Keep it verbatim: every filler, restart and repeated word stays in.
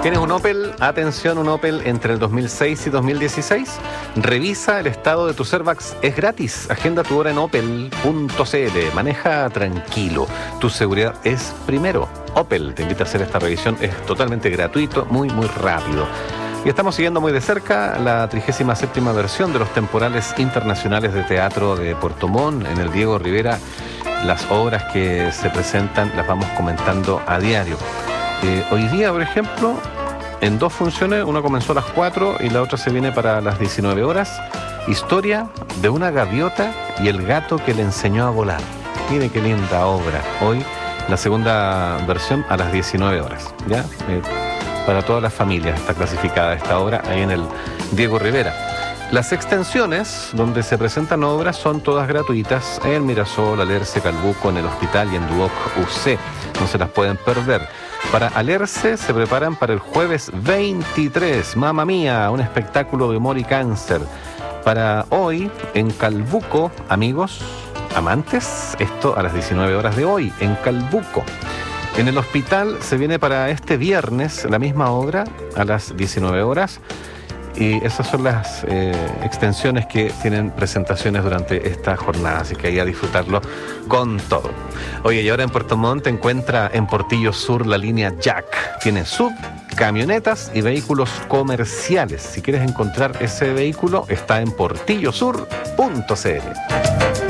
¿Tienes un Opel? Atención, un Opel entre el dos mil seis y dos mil dieciséis. Revisa el estado de tu Servax. Es gratis. Agenda tu hora en opel punto c l. Maneja tranquilo. Tu seguridad es primero. Opel te invita a hacer esta revisión. Es totalmente gratuito, muy, muy rápido. Y estamos siguiendo muy de cerca la trigésima séptima versión de los temporales internacionales de teatro de Puerto Montt en el Diego Rivera. Las obras que se presentan las vamos comentando a diario. Eh, hoy día, por ejemplo, en dos funciones, una comenzó a las cuatro y la otra se viene para las diecinueve horas. Historia de una gaviota y el gato que le enseñó a volar. Mire qué linda obra. Hoy la segunda versión a las diecinueve horas. ¿Ya? Eh, para todas las familias está clasificada esta obra ahí en el Diego Rivera. Las extensiones donde se presentan obras son todas gratuitas en Mirasol, Alerce, Calbuco, en el Hospital y en Duoc U C. No se las pueden perder. Para Alerce se preparan para el jueves veintitrés. Mamma Mía, un espectáculo de humor y cáncer. Para hoy, en Calbuco, amigos, amantes, esto a las diecinueve horas de hoy, en Calbuco. En el Hospital se viene para este viernes la misma obra a las diecinueve horas. Y esas son las eh, extensiones que tienen presentaciones durante esta jornada, así que ahí a disfrutarlo con todo. Oye, y ahora en Puerto Montt te encuentra en Portillo Sur la línea Jack. Tiene sub, camionetas y vehículos comerciales. Si quieres encontrar ese vehículo, está en portillo sur punto c l.